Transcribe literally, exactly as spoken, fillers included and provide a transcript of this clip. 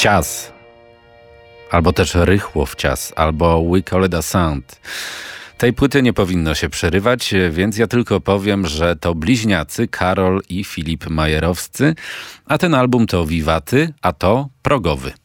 cias, albo też rychło w cias, albo We Call It A Sound. Tej płyty nie powinno się przerywać, więc ja tylko powiem, że to bliźniacy Karol i Filip Majerowscy, a ten album to Wiwaty, a to progowy.